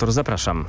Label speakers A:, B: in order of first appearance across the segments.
A: redaktor. Zapraszam.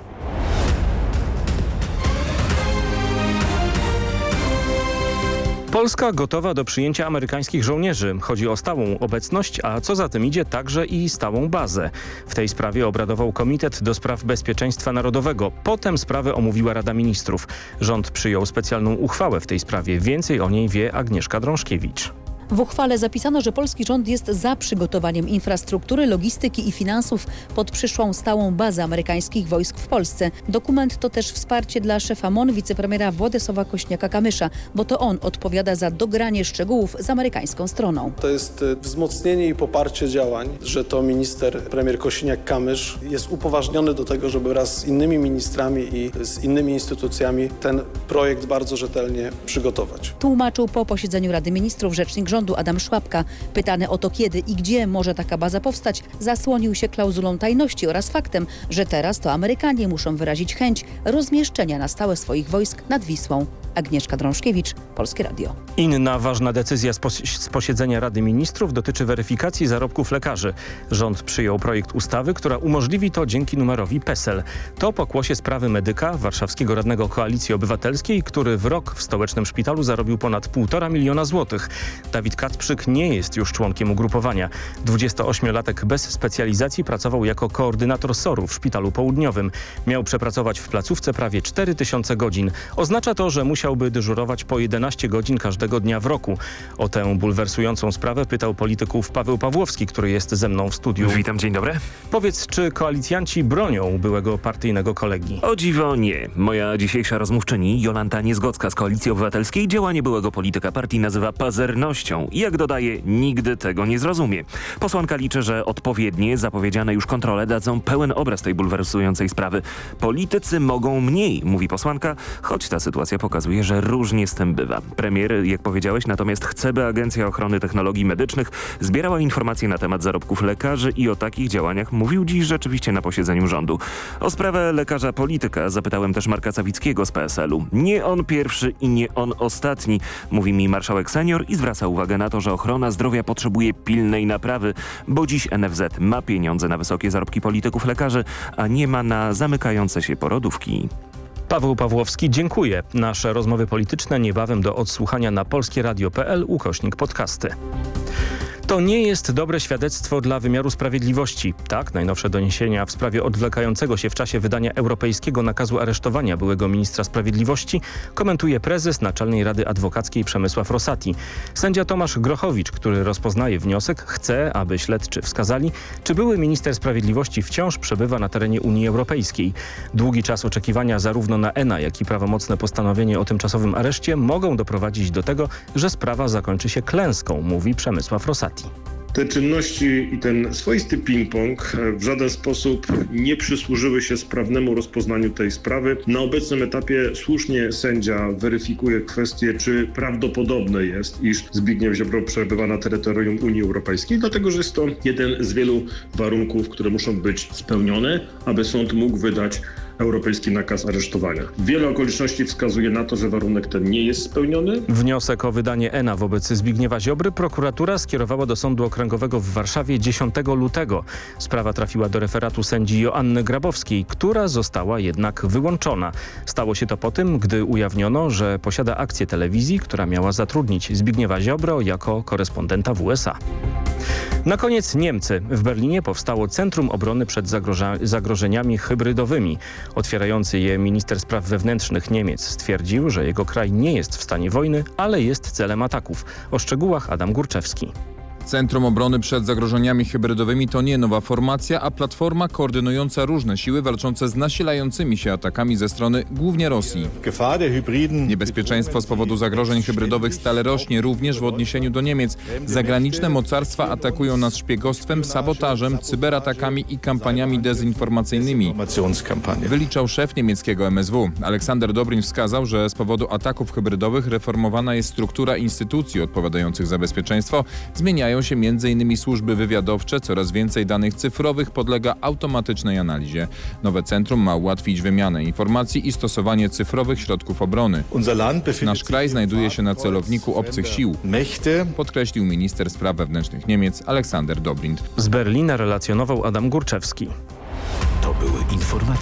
A: Polska gotowa do przyjęcia amerykańskich żołnierzy. Chodzi o stałą obecność, a co za tym idzie także i stałą bazę. W tej sprawie obradował Komitet do Spraw Bezpieczeństwa Narodowego. Potem sprawę omówiła Rada Ministrów. Rząd przyjął specjalną uchwałę w tej sprawie. Więcej o niej wie Agnieszka Drążkiewicz.
B: W uchwale zapisano, że polski rząd jest za przygotowaniem infrastruktury, logistyki i finansów pod przyszłą stałą bazę amerykańskich wojsk w Polsce. Dokument to też wsparcie dla szefa MON, wicepremiera Władysława Kośniaka-Kamysza, bo to on odpowiada za dogranie szczegółów z amerykańską stroną.
C: To jest wzmocnienie i poparcie działań, że to premier Kosiniak-Kamysz jest upoważniony do tego, żeby wraz z innymi ministrami i z innymi instytucjami ten projekt bardzo rzetelnie przygotować.
B: Tłumaczył po posiedzeniu Rady Ministrów rzecznik rządu Adam Szłapka. Pytany o to, kiedy i gdzie może taka baza powstać, zasłonił się klauzulą tajności oraz faktem, że teraz to Amerykanie muszą wyrazić chęć rozmieszczenia na stałe swoich wojsk nad Wisłą. Agnieszka Drążkiewicz, Polskie Radio.
A: Inna ważna decyzja z posiedzenia Rady Ministrów dotyczy weryfikacji zarobków lekarzy. Rząd przyjął projekt ustawy, która umożliwi to dzięki numerowi PESEL. To pokłosie sprawy medyka, warszawskiego radnego Koalicji Obywatelskiej, który w rok w stołecznym szpitalu zarobił ponad 1,5 miliona złotych. Dawid Kacprzyk nie jest już członkiem ugrupowania. 28-latek bez specjalizacji pracował jako koordynator SOR-u w Szpitalu Południowym. Miał przepracować w placówce prawie 4000 godzin. Oznacza to, że musiałby dyżurować po 11 godzin każdego dnia w roku. O tę bulwersującą sprawę pytał polityków Paweł Pawłowski, który jest ze mną w studiu.
D: Witam, dzień dobry.
A: Powiedz, czy koalicjanci bronią byłego partyjnego kolegi?
D: O dziwo nie. Moja dzisiejsza rozmówczyni Jolanta Niezgocka z Koalicji Obywatelskiej działanie byłego polityka partii nazywa pazernością i jak dodaje, nigdy tego nie zrozumie. Posłanka liczy, że odpowiednie, zapowiedziane już kontrole dadzą pełen obraz tej bulwersującej sprawy. Politycy mogą mniej, mówi posłanka, choć ta sytuacja pokazuje, że różnie z tym bywa. Premier, jak powiedziałeś, natomiast chce, by Agencja Ochrony Technologii Medycznych zbierała informacje na temat zarobków lekarzy i o takich działaniach mówił dziś rzeczywiście na posiedzeniu rządu. O sprawę lekarza polityka zapytałem też Marka Sawickiego z PSL-u. Nie on pierwszy i nie on ostatni, mówi mi marszałek senior i zwraca uwagę na to, że ochrona zdrowia potrzebuje pilnej naprawy, bo dziś NFZ ma pieniądze na wysokie zarobki polityków lekarzy, a nie ma na zamykające się porodówki.
A: Paweł Pawłowski, dziękuję. Nasze rozmowy polityczne niebawem do odsłuchania na polskieradio.pl/podcasty. To nie jest dobre świadectwo dla wymiaru sprawiedliwości. Tak, najnowsze doniesienia w sprawie odwlekającego się w czasie wydania europejskiego nakazu aresztowania byłego ministra sprawiedliwości komentuje prezes Naczelnej Rady Adwokackiej Przemysław Rosati. Sędzia Tomasz Grochowicz, który rozpoznaje wniosek, chce, aby śledczy wskazali, czy były minister sprawiedliwości wciąż przebywa na terenie Unii Europejskiej. Długi czas oczekiwania zarówno na ENA, jak i prawomocne postanowienie o tymczasowym areszcie mogą doprowadzić do tego, że sprawa zakończy się klęską, mówi Przemysław Rosati.
E: Te czynności i ten swoisty ping-pong w żaden sposób nie przysłużyły się sprawnemu rozpoznaniu tej sprawy. Na obecnym etapie słusznie sędzia weryfikuje kwestię, czy prawdopodobne jest, iż Zbigniew Ziobro przebywa na terytorium Unii Europejskiej, dlatego że jest to jeden z wielu warunków, które muszą być spełnione, aby sąd mógł wydać europejski nakaz aresztowania. Wiele okoliczności wskazuje na to, że warunek ten nie jest spełniony.
A: Wniosek o wydanie ENA wobec Zbigniewa Ziobry prokuratura skierowała do Sądu Okręgowego w Warszawie 10 lutego. Sprawa trafiła do referatu sędzi Joanny Grabowskiej, która została jednak wyłączona. Stało się to po tym, gdy ujawniono, że posiada akcję telewizji, która miała zatrudnić Zbigniewa Ziobro jako korespondenta w USA. Na koniec Niemcy. W Berlinie powstało Centrum Obrony przed zagrożeniami hybrydowymi. Otwierający je minister spraw wewnętrznych Niemiec stwierdził, że jego kraj nie jest w stanie wojny, ale jest celem ataków. O szczegółach Adam Górczewski.
F: Centrum Obrony przed zagrożeniami hybrydowymi to nie nowa formacja, a platforma koordynująca różne siły walczące z nasilającymi się atakami ze strony głównie Rosji. Niebezpieczeństwo z powodu zagrożeń hybrydowych stale rośnie również w odniesieniu do Niemiec. Zagraniczne mocarstwa atakują nas szpiegostwem, sabotażem, cyberatakami i kampaniami dezinformacyjnymi. Wyliczał szef niemieckiego MSW. Aleksander Dobrindt wskazał, że z powodu ataków hybrydowych reformowana jest struktura instytucji odpowiadających za bezpieczeństwo. Zmieniają się m.in. służby wywiadowcze, coraz więcej danych cyfrowych podlega automatycznej analizie. Nowe centrum ma ułatwić wymianę informacji i stosowanie cyfrowych środków obrony. Nasz kraj znajduje się na celowniku obcych sił, podkreślił minister spraw wewnętrznych Niemiec Aleksander Dobrindt.
A: Z Berlina relacjonował Adam Górczewski.
G: To były informacje.